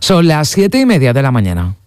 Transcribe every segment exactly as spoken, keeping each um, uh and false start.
Son las siete y media de la mañana.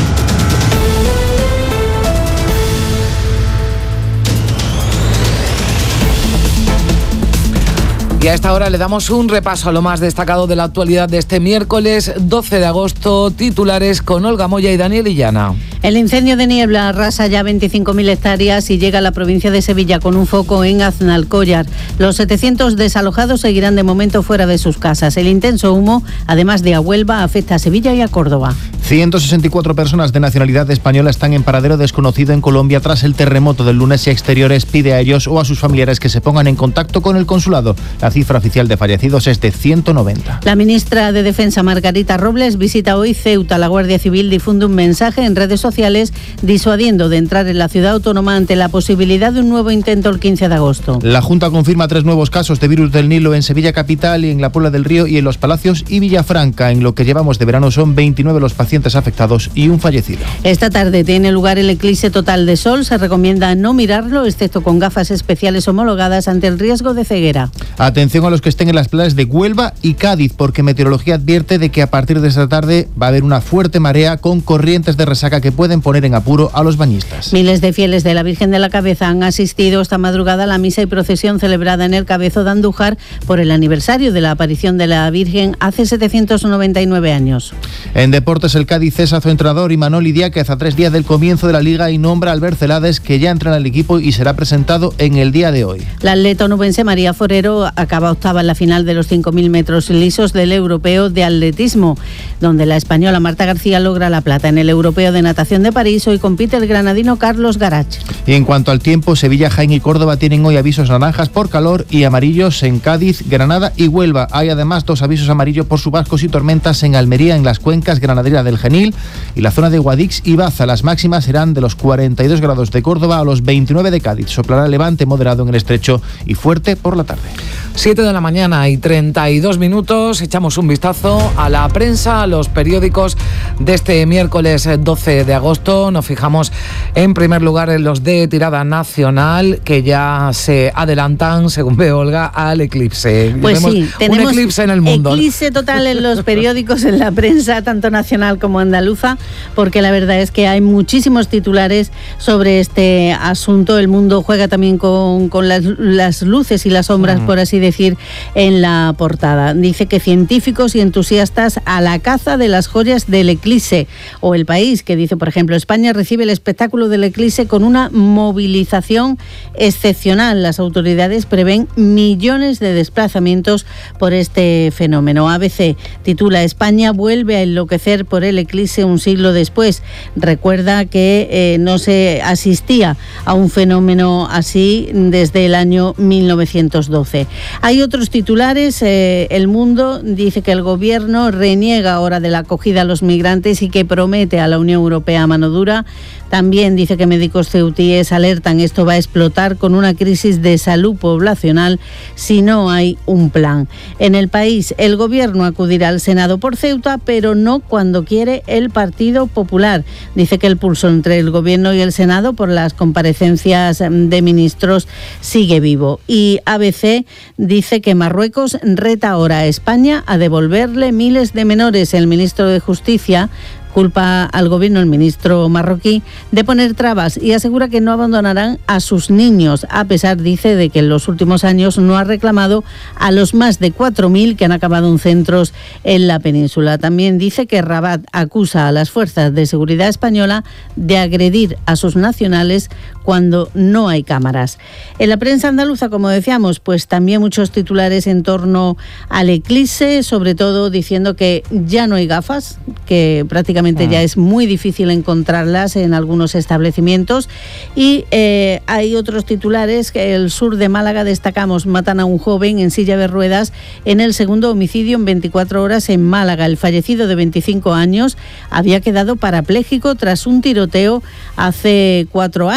Y a esta hora le damos un repaso a lo más destacado de la actualidad de este miércoles doce de agosto. Titulares con Olga Moya y Daniel Illana. El incendio de niebla arrasa ya veinticinco mil hectáreas y llega a la provincia de Sevilla con un foco en Aznalcóllar. Los setecientos desalojados seguirán de momento fuera de sus casas. El intenso humo, además de a Huelva, afecta a Sevilla y a Córdoba. ciento sesenta y cuatro personas de nacionalidad española están en paradero desconocido en Colombia tras el terremoto del lunes y Exteriores pide a ellos o a sus familiares que se pongan en contacto con el consulado. La cifra oficial de fallecidos es de ciento noventa. La ministra de Defensa, Margarita Robles, visita hoy Ceuta. La Guardia Civil difunde un mensaje en redes sociales disuadiendo de entrar en la ciudad autónoma ante la posibilidad de un nuevo intento el quince de agosto. La Junta confirma tres nuevos casos de virus del Nilo en Sevilla capital y en la Puebla del Río y en Los Palacios y Villafranca. En lo que llevamos de verano son veintinueve los pacientes afectados y un fallecido. Esta tarde tiene lugar el eclipse total de sol. Se recomienda no mirarlo, excepto con gafas especiales homologadas ante el riesgo de ceguera. Atención a los que estén en las playas de Huelva y Cádiz, porque Meteorología advierte de que a partir de esta tarde va a haber una fuerte marea con corrientes de resaca que pueden poner en apuro a los bañistas. Miles de fieles de la Virgen de la Cabeza han asistido esta madrugada a la misa y procesión celebrada en el Cabezo de Andújar por el aniversario de la aparición de la Virgen hace setecientos noventa y nueve años. En deportes, el Cádiz cesa a su entrenador Imanol Idiáquez a tres días del comienzo de la Liga y nombra a Albert Celades, que ya entrena al equipo y será presentado en el día de hoy. La atleta onubense María Forero acaba octava en la final de los cinco mil metros lisos del Europeo de Atletismo, donde la española Marta García logra la plata. En el Europeo de Natación de París hoy compite el granadino Carlos Garach. Y en cuanto al tiempo, Sevilla, Jaén y Córdoba tienen hoy avisos naranjas por calor y amarillos en Cádiz, Granada y Huelva. Hay además dos avisos amarillos por chubascos y tormentas en Almería, en las cuencas Granadera del Genil y la zona de Guadix y Baza. Las máximas serán de los cuarenta y dos grados de Córdoba a los veintinueve de Cádiz. Soplará levante moderado en el estrecho y fuerte por la tarde. siete de la mañana y treinta y dos minutos. Echamos un vistazo a la prensa, a los periódicos de este miércoles doce de agosto. Nos fijamos en primer lugar en los de tirada nacional, que ya se adelantan, según veo, Olga, al eclipse. Pues Vemos sí, tenemos un eclipse en el mundo. Eclipse total en los periódicos, en la prensa, tanto nacional como andaluza, porque la verdad es que hay muchísimos titulares sobre este asunto. El Mundo juega también con, con las, las luces y las sombras, mm. por así decir, en la portada. Dice que científicos y entusiastas a la caza de las joyas del eclipse. O El País, que dice, por ejemplo, España recibe el espectáculo del eclipse con una movilización excepcional. Las autoridades prevén millones de desplazamientos por este fenómeno. A B C titula: España vuelve a enloquecer por el eclipse un siglo después. Recuerda que eh, no se asistía a un fenómeno así desde el año mil novecientos doce. Hay otros titulares. eh, El Mundo dice que el gobierno reniega ahora de la acogida a los migrantes y que promete a la Unión Europea mano dura. También dice que médicos ceutíes alertan: esto va a explotar con una crisis de salud poblacional si no hay un plan. En El País, el gobierno acudirá al Senado por Ceuta, pero no cuando quiere el Partido Popular. Dice que el pulso entre el gobierno y el Senado por las comparecencias de ministros sigue vivo. Y A B C dice que Marruecos reta ahora a España a devolverle miles de menores. El ministro de Justicia culpa al gobierno, el ministro marroquí, de poner trabas y asegura que no abandonarán a sus niños, a pesar, dice, de que en los últimos años no ha reclamado a los más de cuatro mil que han acabado en centros en la península. También dice que Rabat acusa a las fuerzas de seguridad española de agredir a sus nacionales cuando no hay cámaras. En la prensa andaluza, como decíamos, pues también muchos titulares en torno al eclipse, sobre todo diciendo que ya no hay gafas, que prácticamente ya es muy difícil encontrarlas en algunos establecimientos. Y eh, hay otros titulares. Que el sur de Málaga, destacamos, matan a un joven en silla de ruedas en el segundo homicidio en veinticuatro horas en Málaga. El fallecido, de veinticinco años, había quedado parapléjico tras un tiroteo hace cuatro años.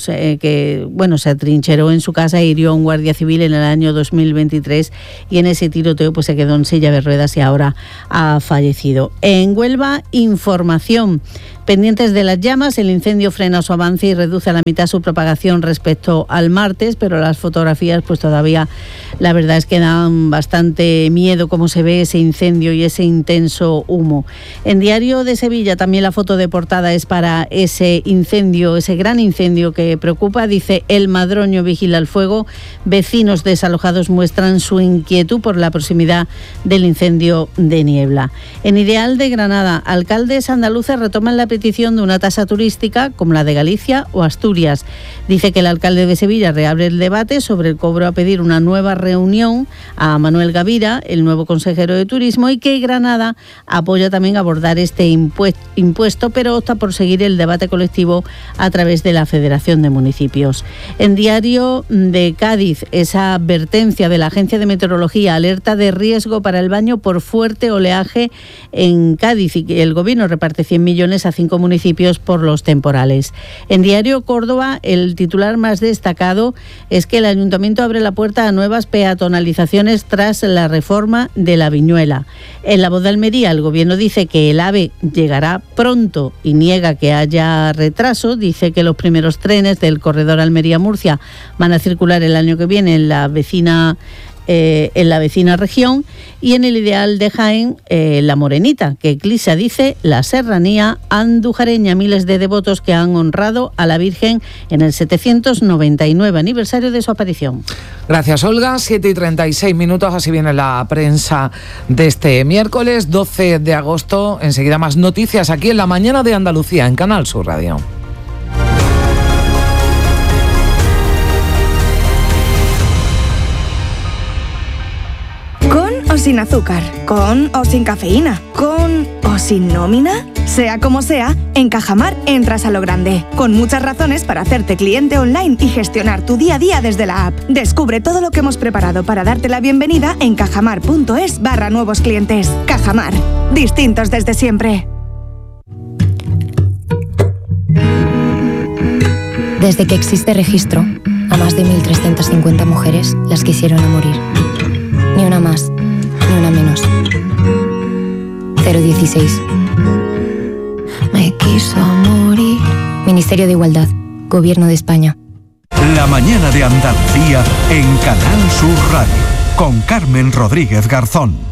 eh, que bueno, se atrincheró en su casa e hirió a un guardia civil en el año dos mil veintitrés, y en ese tiroteo pues se quedó en silla de ruedas y ahora ha fallecido. En Huelva, información. Pendientes de las llamas, el incendio frena su avance y reduce a la mitad su propagación respecto al martes, pero las fotografías pues todavía la verdad es que dan bastante miedo cómo se ve ese incendio y ese intenso humo. En Diario de Sevilla también la foto de portada es para ese incendio, ese gran incendio que preocupa. Dice: el Madroño vigila el fuego, vecinos desalojados muestran su inquietud por la proximidad del incendio de Niebla. En Ideal de Granada, alcaldes andaluces retoman la petición de una tasa turística como la de Galicia o Asturias. Dice que el alcalde de Sevilla reabre el debate sobre el cobro a pedir una nueva reunión a Manuel Gavira, el nuevo consejero de Turismo, y que Granada apoya también abordar este impuesto, pero opta por seguir el debate colectivo a través de la Federación de Municipios. En Diario de Cádiz, esa advertencia de la Agencia de Meteorología, alerta de riesgo para el baño por fuerte oleaje en Cádiz, y que el gobierno reparte cien millones a cinco municipios por los temporales. En Diario Córdoba, el titular más destacado es que el ayuntamiento abre la puerta a nuevas peatonalizaciones tras la reforma de la Viñuela. En La Voz de Almería, el gobierno dice que el AVE llegará pronto y niega que haya retraso. Dice que los primeros trenes del corredor Almería-Murcia van a circular el año que viene en la vecina Eh, en la vecina región. Y en el Ideal de Jaén, eh, La Morenita, que Eclipsa dice la serranía andujareña, miles de devotos que han honrado a la Virgen en el setecientos noventa y nueve aniversario de su aparición. Gracias, Olga. siete y treinta y seis minutos, así viene la prensa de este miércoles doce de agosto. Enseguida más noticias aquí en La Mañana de Andalucía, en Canal Sur Radio. O sin azúcar, con o sin cafeína, con o sin nómina. Sea como sea, en Cajamar entras a lo grande, con muchas razones para hacerte cliente online y gestionar tu día a día desde la app. Descubre todo lo que hemos preparado para darte la bienvenida en cajamar.es barra nuevos clientes. Cajamar, distintos desde siempre. Desde que existe registro, a más de mil trescientas cincuenta mujeres las quisieron a morir. Ni una más, ni una menos. cero dieciséis. Me quiso morir. Ministerio de Igualdad, Gobierno de España. La Mañana de Andalucía en Canal Sur Radio, con Carmen Rodríguez Garzón.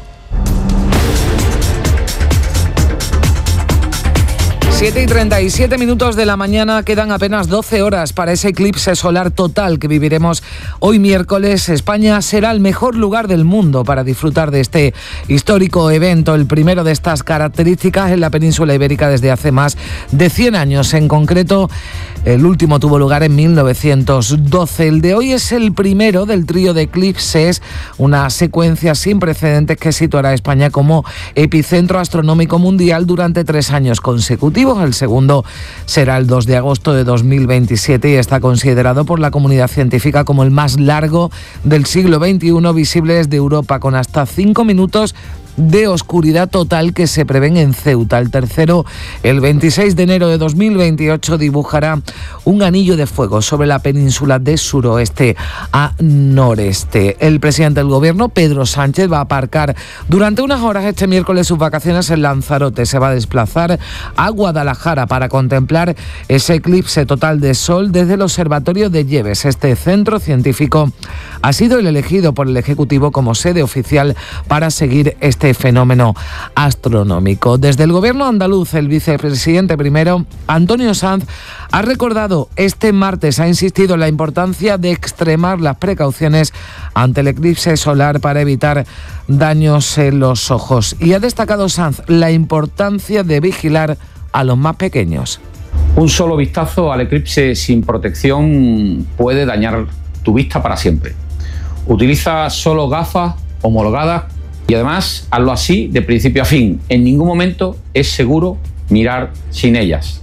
siete y treinta y siete minutos de la mañana, quedan apenas doce horas para ese eclipse solar total que viviremos hoy miércoles. España será el mejor lugar del mundo para disfrutar de este histórico evento, el primero de estas características en la península ibérica desde hace más de cien años. En concreto, el último tuvo lugar en mil novecientos doce. El de hoy es el primero del trío de eclipses, una secuencia sin precedentes que situará a España como epicentro astronómico mundial durante tres años consecutivos. El segundo será el dos de agosto de dos mil veintisiete y está considerado por la comunidad científica como el más largo del siglo veintiuno, visible desde Europa, con hasta cinco minutos de oscuridad total que se prevén en Ceuta. El tercero, el veintiséis de enero de dos mil veintiocho, dibujará un anillo de fuego sobre la península de suroeste a noreste. El presidente del gobierno, Pedro Sánchez, va a aparcar durante unas horas este miércoles sus vacaciones en Lanzarote. Se va a desplazar a Guadalajara para contemplar ese eclipse total de sol desde el Observatorio de Lleves. Este centro científico ha sido el elegido por el Ejecutivo como sede oficial para seguir este fenómeno astronómico. Desde el gobierno andaluz, el vicepresidente primero, Antonio Sanz, ha recordado este martes, ha insistido en la importancia de extremar las precauciones ante el eclipse solar para evitar daños en los ojos. Y ha destacado Sanz la importancia de vigilar a los más pequeños. Un solo vistazo al eclipse sin protección puede dañar tu vista para siempre. Utiliza solo gafas homologadas y además hazlo así de principio a fin. En ningún momento es seguro mirar sin ellas.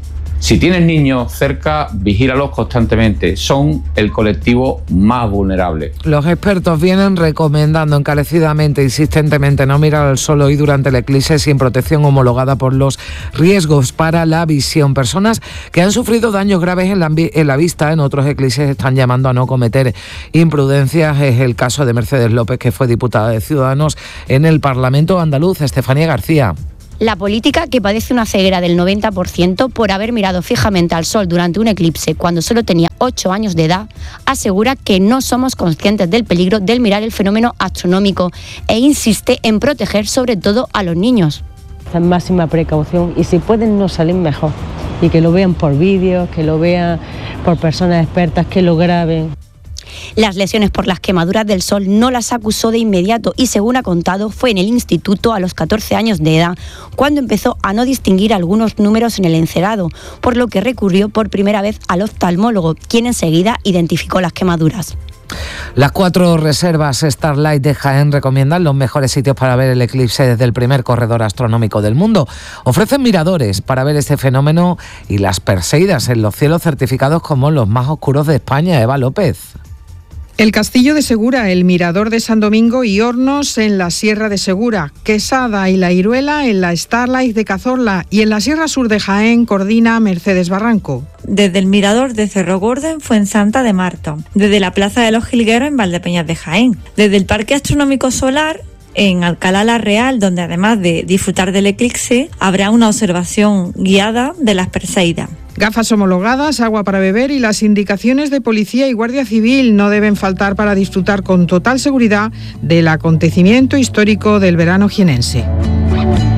Si tienes niños cerca, vigílalos constantemente. Son el colectivo más vulnerable. Los expertos vienen recomendando encarecidamente, insistentemente, no mirar al sol hoy durante el eclipse sin protección homologada por los riesgos para la visión. Personas que han sufrido daños graves en la, en la vista en otros eclipses están llamando a no cometer imprudencias. Es el caso de Mercedes López, que fue diputada de Ciudadanos en el Parlamento andaluz. Estefanía García. La política, que padece una ceguera del noventa por ciento por haber mirado fijamente al sol durante un eclipse cuando solo tenía ocho años de edad, asegura que no somos conscientes del peligro del mirar el fenómeno astronómico e insiste en proteger sobre todo a los niños. Máxima precaución y si pueden no salir mejor y que lo vean por vídeos, que lo vean por personas expertas, que lo graben. Las lesiones por las quemaduras del sol no las acusó de inmediato y, según ha contado, fue en el instituto a los catorce años de edad cuando empezó a no distinguir algunos números en el encerado, por lo que recurrió por primera vez al oftalmólogo, quien enseguida identificó las quemaduras. Las cuatro reservas Starlight de Jaén recomiendan los mejores sitios para ver el eclipse desde el primer corredor astronómico del mundo. Ofrecen miradores para ver este fenómeno y las Perseidas en los cielos certificados como los más oscuros de España. Eva López. El Castillo de Segura, el Mirador de San Domingo y Hornos en la Sierra de Segura, Quesada y La Iruela en la Starlight de Cazorla y en la Sierra Sur de Jaén coordina Mercedes Barranco. Desde el Mirador de Cerro Gordo en Fuensanta de Marto, desde la Plaza de los Jilgueros en Valdepeñas de Jaén, desde el Parque Astronómico Solar en Alcalá la Real, donde además de disfrutar del eclipse, habrá una observación guiada de las Perseidas. Gafas homologadas, agua para beber y las indicaciones de policía y guardia civil no deben faltar para disfrutar con total seguridad del acontecimiento histórico del verano jienense.